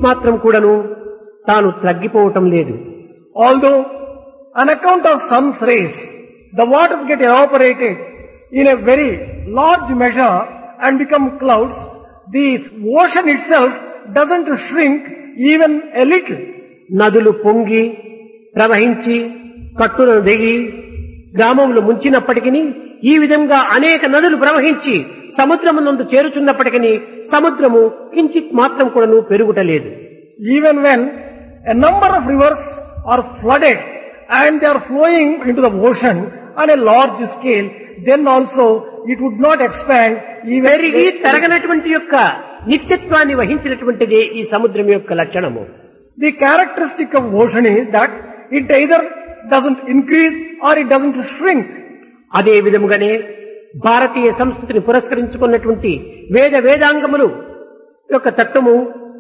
మాత్రం కూడాను తాను తగ్గిపోవటం లేదు. Although on account of sun's rays, the waters get evaporated in a very large measure and become clouds, the ocean itself doesn't shrink even a little. నదులు పొంగి ప్రవహించి కట్టులను దిగి గ్రామములు ముంచినప్పటికీ ఈ విధంగా అనేక నదులు ప్రవహించి సముద్రమునందు చేరుచున్నప్పటికీ సముద్రము కించిత్ మాత్రం కూడాను పెరుగుటలేదు. Even when a number of rivers are flooded and they are flowing into the ocean on a large scale, then also it would not expand even. పెరిగి తరగనటువంటి యొక్క నిత్యత్వాన్ని వహించినటువంటిదే ఈ సముద్రం యొక్క లక్షణము. The characteristic of ocean is that it either doesn't increase or it doesn't shrink. అదే విధముగానే భారతీయ సంస్కృతిని పురస్కరించుకున్నటువంటి వేదాంగములు యొక్క తత్వము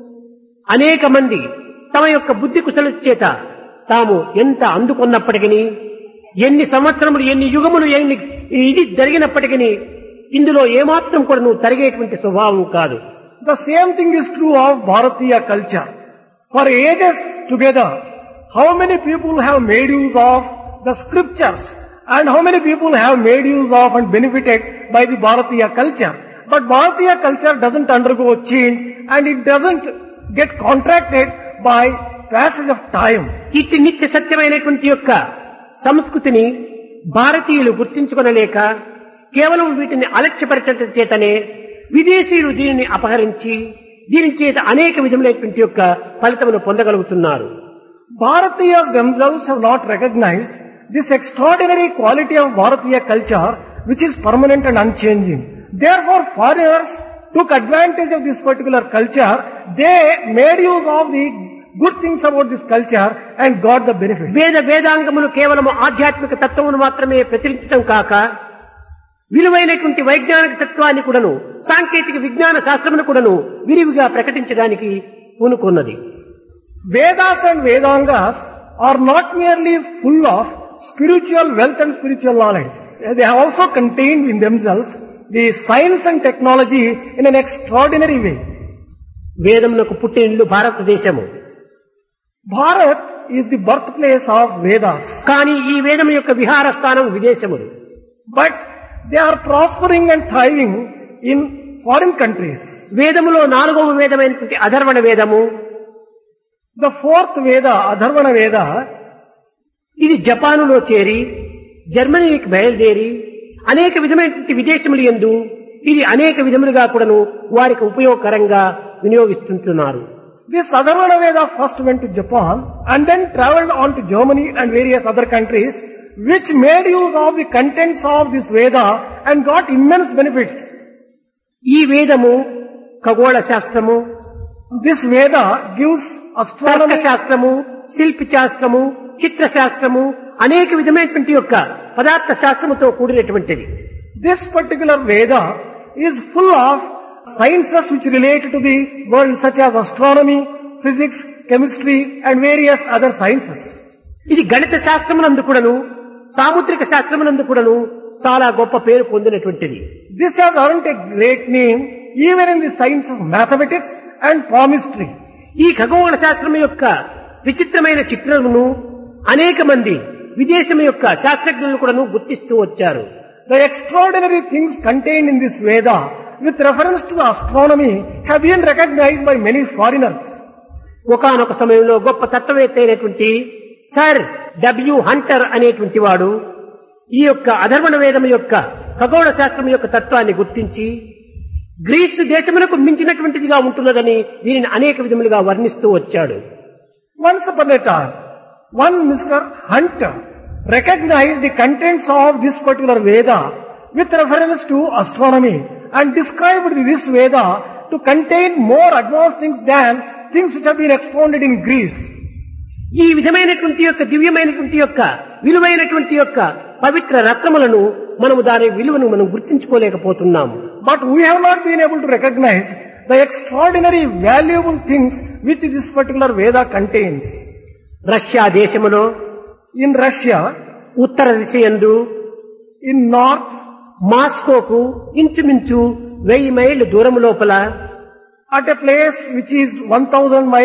అనేక మంది తమ యొక్క బుద్ధి కుశల చేత తాము ఎంత అందుకున్నప్పటికీ ఎన్ని సంవత్సరములు ఎన్ని యుగములు ఎన్ని ఇది జరిగినప్పటికీ ఇందులో ఏమాత్రం కూడా నువ్వు తరిగేటువంటి స్వభావం కాదు. The same thing is true of Bharatiya culture. For ages together, how many people have made use of the scriptures and how many people have made use of and benefited by the Bharatiya culture. But Bharatiya culture doesn't undergo change and it doesn't get contracted by passage of time. ఇట్టి నిత్య సత్యమైనటువంటి యొక్క సంస్కృతిని భారతీయులు గుర్తించుకొనలేక కేవలం వీటిని అలక్ష్యపరచడం చేతనే విదేశీయులు దీనిని అపహరించి దీని చేత అనేక విధములైనటువంటి యొక్క ఫలితమును పొందగలుగుతున్నారు. Bharatiyas themselves have not recognized this extraordinary quality of Bharatiya culture which is permanent and unchanging. Therefore foreigners took advantage of this particular culture. They made use of the good things about this culture and got the benefit. వేదాంగములు కేవలం ఆధ్యాత్మిక తత్వమును మాత్రమే ప్రచురించడం కాక విలువైనటువంటి వైజ్ఞానిక తత్వాన్ని కూడాను సాంకేతిక విజ్ఞాన శాస్త్రమును కూడాను విరివిగా ప్రకటించడానికి పూనుకున్నది. Vedas and Vedangas are not merely full of spiritual wealth and spiritual knowledge. They have also contained in themselves the science and technology in an extraordinary way. వేదమునకు పుట్టినిల్లు భారతదేశము. Bharat is the birthplace of Vedas. కానీ ఈ వేదము యొక్క విహార స్థానం విదేశములు. But they are prospering and thriving in foreign countries. వేదములో 4వ వేదమైనటువంటి అధర్వణ వేదము, The 4th Veda, Adharvana Veda, ఇది జపానులో చేరి జర్మనీకి బయలుదేరి అనేక విధమైనటువంటి విదేశములు యందు ఇది అనేక విధములుగా కూడాను వారికి ఉపయోగకరంగా వినియోగిస్తుంటున్నారు. This Adharvana Veda first went to Japan and then travelled on to Germany and various other countries which made use of the contents of this Veda and got immense benefits. ఈ వేదము ఖగోళ శాస్త్రము, This Veda gives astronomy, శాస్త్రము, శిల్పి శాస్త్రము, చిత్ర శాస్త్రము, అనేక విధమైనటువంటి యొక్క పదార్థ శాస్త్రముతో కూడినటువంటిది. This particular Veda is full of sciences which relate to the world such as astronomy, physics, chemistry and various other sciences. ఇది గణిత శాస్త్రమునందు కూడాను సాముద్రిక శాస్త్రమునందు కూడాను చాలా గొప్ప పేరు పొందినటువంటిది. This has earned a great name even in the science of mathematics and palmistry. ఈ ఖగోళ శాస్త్రం యొక్క విచిత్రమైన చిత్రమును అనేక మంది విదేశం యొక్క శాస్త్రజ్ఞులు కూడాను గుర్తిస్తూ వచ్చారు. The extraordinary things contained in this Veda with reference to the astronomy have been recognized by many foreigners. ఒకానొక సమయంలో గొప్ప తత్వవేత్త అయినటువంటి సర్ డబ్ల్యూ హంటర్ అనేటువంటి వాడు ఈ యొక్క అధర్వణ వేదం యొక్క ఖగోళ శాస్త్రం యొక్క తత్వాన్ని గుర్తించి గ్రీసు దేశమునకు మించినటువంటిదిగా ఉంటున్నదని దీనిని అనేక విధములుగా వర్ణిస్తూ వచ్చాడు. Once upon a time, one Mr. Hunter recognized the contents of this particular Veda with reference to astronomy and described this Veda to contain more advanced things than things which have been expounded in Greece. ఈ విధమైనటువంటి యొక్క దివ్యమైనటువంటి యొక్క విలువైనటువంటి యొక్క పవిత్ర రత్నములను మనము దాని విలువను మనం గుర్తించుకోలేకపోతున్నాము. But we have not been able to recognize the extraordinary valuable things which this particular Veda contains. Russia దేశములో In Russia, Uttara దిశయందు in north, మాస్కోకు ఇంచుమించు 1000 మైళ్ళు దూరం లోపల at a place which is 1000 miles